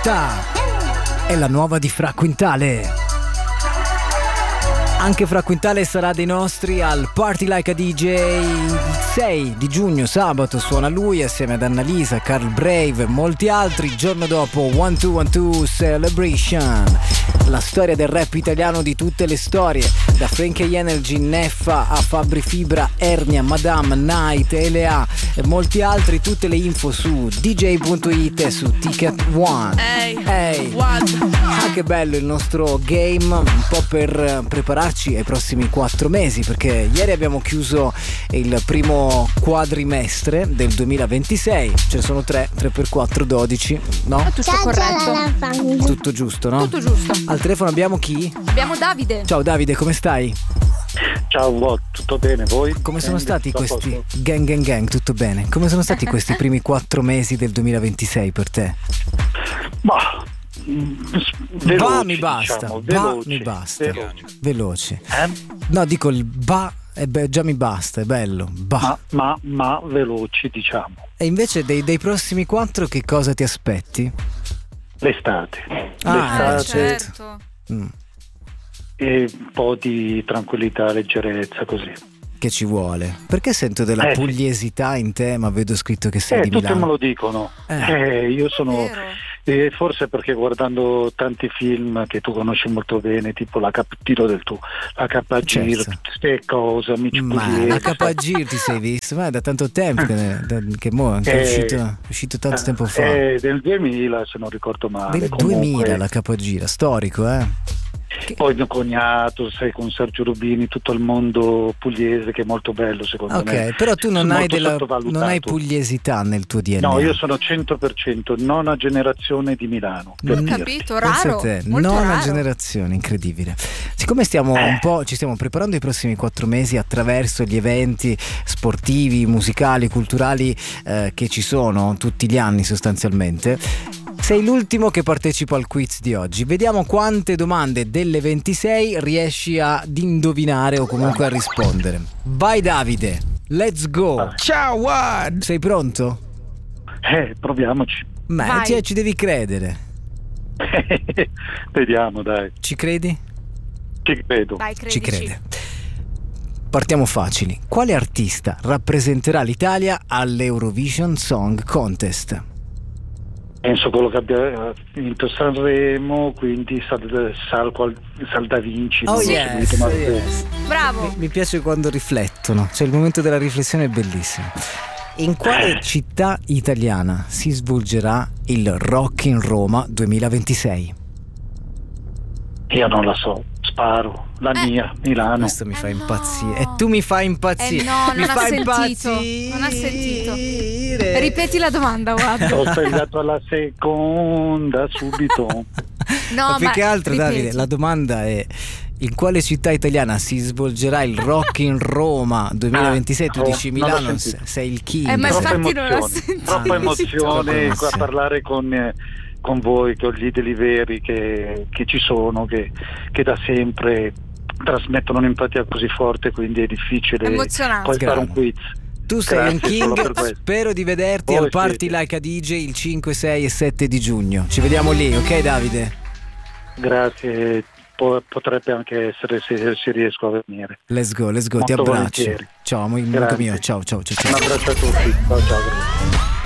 Questa è la nuova di Fra Quintale. Anche Fra Quintale sarà dei nostri al Party Like a DJ il 6 di giugno, sabato, suona lui assieme ad Annalisa, Carl Brave e molti altri. Il giorno dopo 1212 Celebration, la storia del rap italiano di tutte le storie, da Frankie Energy, Neffa a Fabri Fibra, Ernia, Madame, Night, Elea e molti altri. Tutte le info su dj.it e su Ticket One. Ah, che bello il nostro game, un po' per prepararci ai prossimi 4 mesi, perché ieri abbiamo chiuso il primo quadrimestre del 2026. Ce ne sono 3 per 4, 12, no? È tutto corretto. Tutto giusto, no? Tutto giusto. Al telefono abbiamo chi? Abbiamo Davide. Ciao Davide, come stai? Ciao, tutto bene, voi? Come sono stati questi gang, tutto bene? Come sono stati questi primi 4 mesi del 2026 per te? Veloci, mi basta, diciamo, mi basta. Veloce. Eh? No, dico il già mi basta, è bello. Ma veloci, diciamo. E invece dei prossimi 4 che cosa ti aspetti? L'estate. Certo. E un po' di tranquillità, leggerezza, così. Che ci vuole? Perché sento della pugliesità in te, ma vedo scritto che sei di tutti Milano. me lo dicono. Io sono... forse perché guardando tanti film che tu conosci molto bene, tipo la Tiro del Tu, la KG, Certo. tutte queste cose, amici Ma pugliesi. la KG ti sei visto? Ma è da tanto tempo che mo è uscito tanto tempo fa. Del 2000, se non ricordo male. Del Comunque, 2000 la KG, era storico, Poi mio cognato, sei con Sergio Rubini, tutto il mondo pugliese che è molto bello secondo me. Ok, però tu non hai Molto pugliesità nel tuo DNA. No, io sono 100% nona generazione di Milano. Capito, raro. Pensa a te, molto nona raro. generazione, incredibile. Siccome stiamo un po', ci stiamo preparando i prossimi 4 mesi attraverso gli eventi sportivi, musicali, culturali che ci sono tutti gli anni sostanzialmente. Sei l'ultimo che partecipa al quiz di oggi. Vediamo quante domande delle 26 riesci ad indovinare o comunque a rispondere. Vai Davide, let's go. Ciao, what? Sei pronto? Proviamoci. Ma Vai. ci devi credere. Vediamo, dai. Ci credi? Ci credo. Dai, Ci credici. crede. Partiamo facili. Quale artista rappresenterà l'Italia all'Eurovision Song Contest? Penso quello che abbia vinto Sanremo, quindi Sal da Vinci. Oh non l'ho yes, seguito, ma- yes. Bravo. Mi piace quando riflettono, cioè il momento della riflessione è bellissimo. In quale città italiana si svolgerà il Rock in Roma 2026? Io non la so, sparo. La mia, Milano. Questo mi fa no. impazzire. E tu mi fai impazzire. No, mi non ha fa sentito. impazzire. Non ha sentito. Ripeti la domanda, guarda. Ho svegliato alla seconda subito. No, Ma più che altro, ripeti. Davide, la domanda è: in quale città italiana si svolgerà il Rock in Roma 2026? Tu dici non l'ho Milano, sentito. sei il king. Ma Troppa infatti non l'ho emozione, sentito. troppa emozione Troppa a parlare con voi, con gli idoli veri che ci sono, che da sempre trasmettono un'empatia così forte, quindi è difficile Emozionante. poi fare un quiz. Tu sei un Grazie solo per king, questo. spero di vederti Voi al Party siete. Like a DJ il 5, 6 e 7 di giugno. Ci vediamo lì, ok Davide? Grazie, potrebbe anche essere se riesco a venire. Let's go, ti Molto abbraccio. volentieri. Ciao, amico Grazie. mio, ciao. Un abbraccio a tutti, ciao.